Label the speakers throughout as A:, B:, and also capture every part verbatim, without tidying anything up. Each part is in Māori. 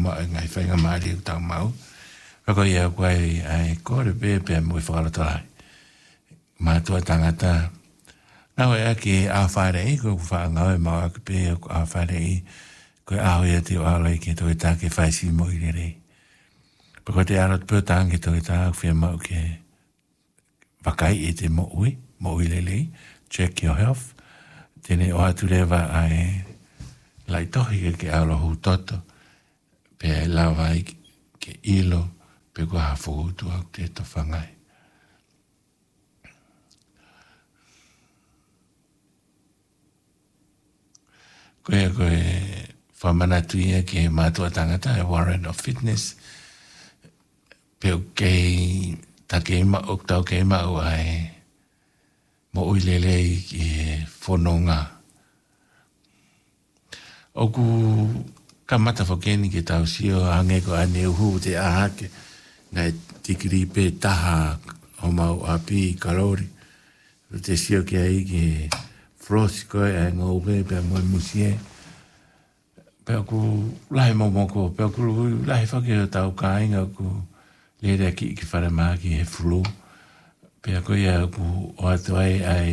A: ma ngai whainga maari u tau mau. Rako ia koe ai kore pe pe mui whakalatorai. Mātua tangata. Nau e aki a wharei, ko whaangau e mau aki pe a wharei, koe aho ia te o alai ke toi tā ke whaisi mo i rei. Pako te arot pio tāngi toi tā whia mau ke wakai e te mo ui, mo ui lelei, check your health. Tene o atu rewa ai lai tohi ke ke arohu toto, pe ai lawa ai ke ilo, pe kua hawhutu au te to whangai. Koe koe whamanatu ia ke mātua tangata e Warren of Fitness. Peo kei ta kei ma o tau kei ma o ai mo ui lelei ki whanonga. Oku ka mata whakeni ke tau sio hange ko ane uhu te ahake ngai tikiri pe taha o mau api kalori. Te sio ki ai ki frosi koe ai ngau pe pe moi musie. Pe aku lahi momoko, pe aku lahi whake o tau ka inga ku lere ki ki wharemaa ki he flu. Pe aku ia aku o atu ai ai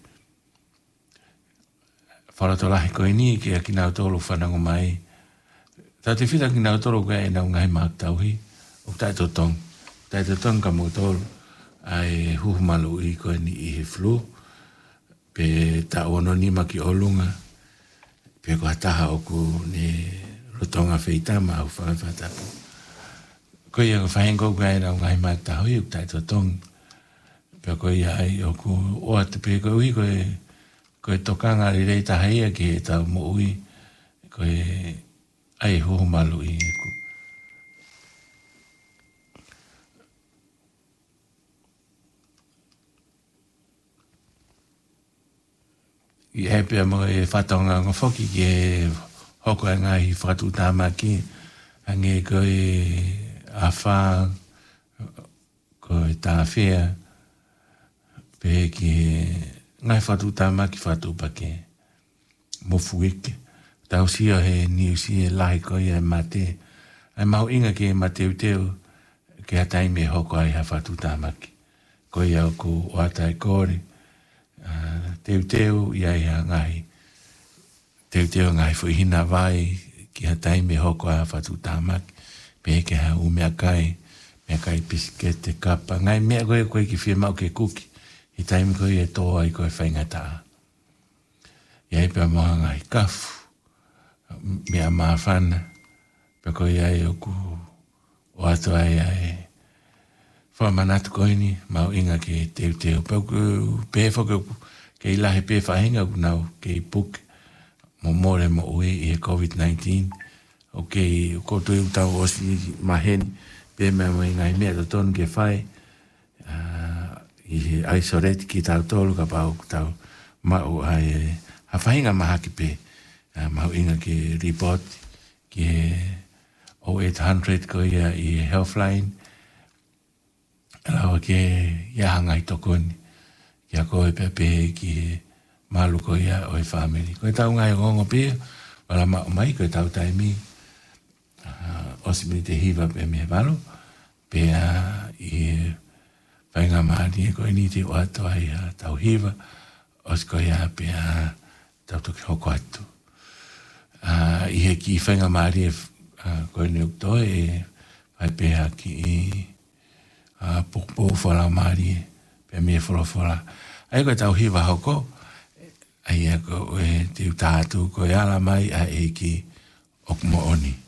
A: wharato lahi koe ni ki a ki nau tolu whanango mai. Tā te whita ki nau tolu koe e nau ngai maak tauhi. O tai totong. Tai totong ka mo tolu ai huhumalu i koe ni i he flu. Pe ta ono ni maki olunga. Pe ko hataha oku ne rotonga whitama au whawhatapu. Ko ia ko whahengo koe nau ngai maak tauhi o tai totong. Pe ko ia ai oku o atu pe koe ui koe koe tokanga li rei tahaia ki e tau mo ui koe ai huhumalu i eku. I hepea mo e whatonga ngofoki ki e hoko e ngai whatu tāmaki ange koe a whā koe tāwhea pe ki ngai whatu tāmaki whatu pake mo fuike. Tau sio he niu si e lahi koe e mate. Ai mau inga ki e mateu teu ke hatai me hoko ai ha whatu tāmaki. Koe au ku o atai kore. Uh, teu teu ia ia ngai teu teu ngai fui hina vai ki hatai me hoko a whatu tāmaki pe ke ha u mea kai mea kai piskete kapa ngai mea koe koe ki whia mau ke kuki i taimi koe e toa i koe whaingata ia i pia moa ngai kafu mea maa whana pe koe ai oku o ato ai ai whamanatu koe ni, mau inga ke teu teu. Pau pe whaka ke i lahe pe whahinga ku nau ke i puke. Mo more mo ue i he COVID nineteen. O ke i koto i utau osi maheni. Pe mea mo inga i mea to tonu ke whai. Uh, I he aisoreti ki tau tolu ka pau ku tau mau ai ha whahinga maha ki pe. Uh, mau inga ke report ki he oh eight hundred ko ia i Healthline. Alawa ke iahanga i tokoni. Kia koe pepe ki malu ko ia o e family. Koe tau ngai ngongo pe, wala ma mai koe tau taimi. Uh, Osimi te hiva pe me valo. Pe uh, i whainga maani e koe ni te o ato ai uh, tau hiva. Os koe ia pe uh, tau toki hoko atu. Uh, I he ki whainga maani e uh, koe ni uktoe e pai pe uh, ki i a popo fala mari pe me fala fala ai ko tau hiva hoko ai ko e te tatu ko ala mai a e ki ok mo oni